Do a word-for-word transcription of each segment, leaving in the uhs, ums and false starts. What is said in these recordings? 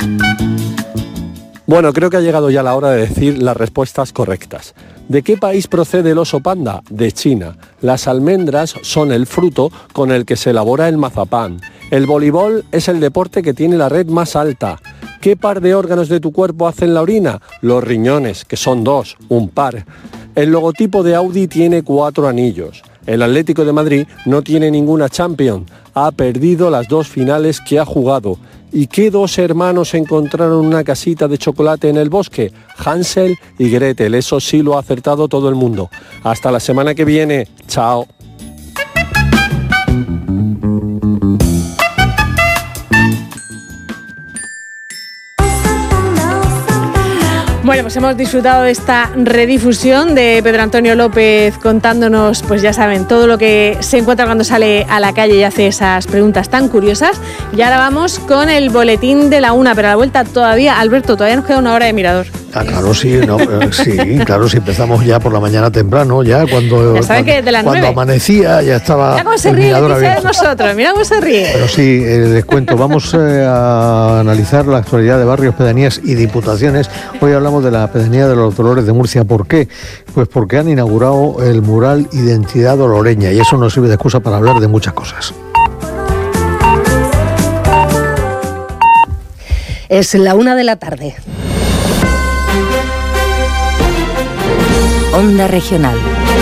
Bueno, creo que ha llegado ya la hora de decir las respuestas correctas. ¿De qué país procede el oso panda? De China. Las almendras son el fruto con el que se elabora el mazapán. El voleibol es el deporte que tiene la red más alta. ¿Qué par de órganos de tu cuerpo hacen la orina? Los riñones, que son dos, un par. El logotipo de Audi tiene cuatro anillos. El Atlético de Madrid no tiene ninguna Champions. Ha perdido las dos finales que ha jugado. ¿Y qué dos hermanos encontraron una casita de chocolate en el bosque? Hansel y Gretel. Eso sí lo ha acertado todo el mundo. Hasta la semana que viene. Chao. Bueno, pues hemos disfrutado de esta redifusión de Pedro Antonio López contándonos, pues ya saben, todo lo que se encuentra cuando sale a la calle y hace esas preguntas tan curiosas. Y ahora vamos con el boletín de la una, pero a la vuelta todavía, Alberto, todavía nos queda una hora de Mirador. Ah, claro, sí, no, sí, claro, si empezamos ya por la mañana temprano, ya cuando, ya saben que de las cuando nueve. amanecía ya estaba. Mira cómo se ríe de nosotros, mira cómo se ríe. Pero sí, eh, les cuento, vamos eh, a analizar la actualidad de barrios, pedanías y diputaciones. Hoy hablamos de la pedanía de los Dolores de Murcia. ¿Por qué? Pues porque han inaugurado el mural Identidad Doloreña y eso nos sirve de excusa para hablar de muchas cosas. Es la una de la tarde. Onda Regional.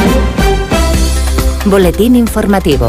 Boletín informativo.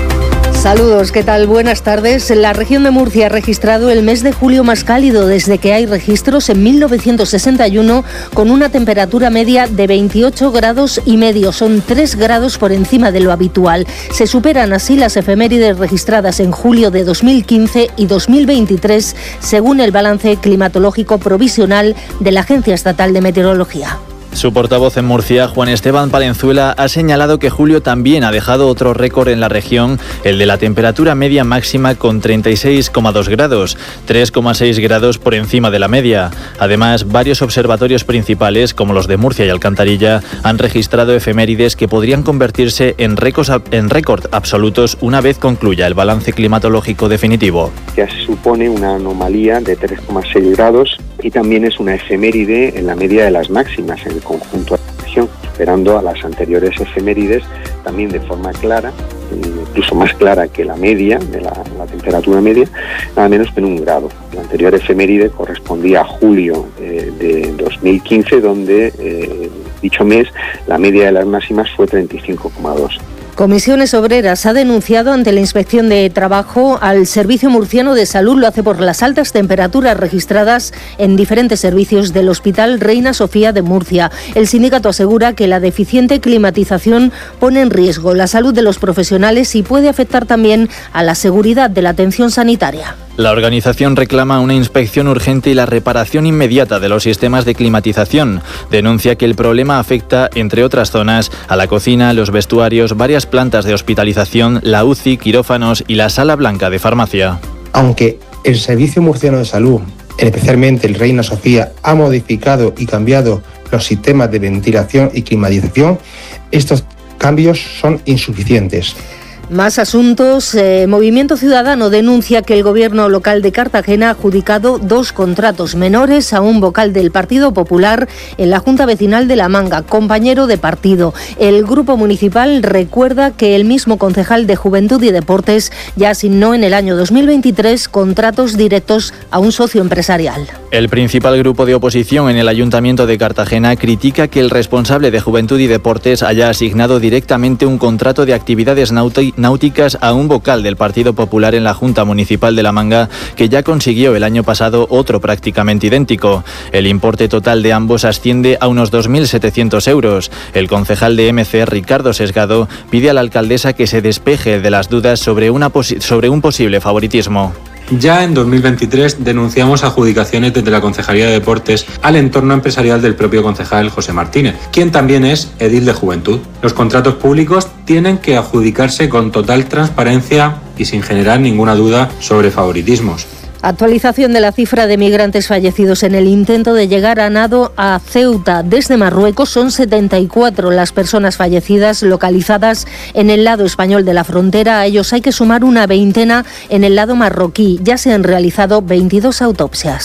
Saludos, ¿qué tal? Buenas tardes. La región de Murcia ha registrado el mes de julio más cálido desde que hay registros en mil novecientos sesenta y uno, con una temperatura media de veintiocho grados y medio. Son tres grados por encima de lo habitual. Se superan así las efemérides registradas en julio de dos mil quince y dos mil veintitrés, según el balance climatológico provisional de la Agencia Estatal de Meteorología. Su portavoz en Murcia, Juan Esteban Palenzuela, ha señalado que julio también ha dejado otro récord en la región, el de la temperatura media máxima con treinta y seis coma dos grados, tres coma seis grados por encima de la media. Además, varios observatorios principales, como los de Murcia y Alcantarilla, han registrado efemérides que podrían convertirse en récords en récord absolutos una vez concluya el balance climatológico definitivo. Ya se supone una anomalía de tres coma seis grados y también es una efeméride en la media de las máximas en el conjunto de la región, superando a las anteriores efemérides también de forma clara, incluso más clara que la media, de la, la temperatura media, nada menos que en un grado. La anterior efeméride correspondía a julio eh, de dos mil quince, donde eh, dicho mes la media de las máximas fue treinta y cinco coma dos. Comisiones Obreras ha denunciado ante la Inspección de Trabajo al Servicio Murciano de Salud. Lo hace por las altas temperaturas registradas en diferentes servicios del Hospital Reina Sofía de Murcia. El sindicato asegura que la deficiente climatización pone en riesgo la salud de los profesionales y puede afectar también a la seguridad de la atención sanitaria. La organización reclama una inspección urgente y la reparación inmediata de los sistemas de climatización. Denuncia que el problema afecta, entre otras zonas, a la cocina, los vestuarios, varias plantas de hospitalización, la U C I, quirófanos y la sala blanca de farmacia. Aunque el Servicio Murciano de Salud, especialmente el Reina Sofía, ha modificado y cambiado los sistemas de ventilación y climatización, estos cambios son insuficientes. Más asuntos. Eh, Movimiento Ciudadano denuncia que el gobierno local de Cartagena ha adjudicado dos contratos menores a un vocal del Partido Popular en la Junta Vecinal de La Manga, compañero de partido. El grupo municipal recuerda que el mismo concejal de Juventud y Deportes ya asignó en el año dos mil veintitrés contratos directos a un socio empresarial. El principal grupo de oposición en el Ayuntamiento de Cartagena critica que el responsable de Juventud y Deportes haya asignado directamente un contrato de actividades náuticas náuticas a un vocal del Partido Popular en la Junta Municipal de La Manga, que ya consiguió el año pasado otro prácticamente idéntico. El importe total de ambos asciende a unos dos mil setecientos euros. El concejal de M C, Ricardo Sesgado, pide a la alcaldesa que se despeje de las dudas sobre, una posi- sobre un posible favoritismo. Ya en dos mil veintitrés denunciamos adjudicaciones desde la Concejalía de Deportes al entorno empresarial del propio concejal José Martínez, quien también es edil de Juventud. Los contratos públicos tienen que adjudicarse con total transparencia y sin generar ninguna duda sobre favoritismos. Actualización de la cifra de migrantes fallecidos en el intento de llegar a nado a Ceuta desde Marruecos. Son setenta y cuatro las personas fallecidas localizadas en el lado español de la frontera. A ellos hay que sumar una veintena en el lado marroquí. Ya se han realizado veintidós autopsias.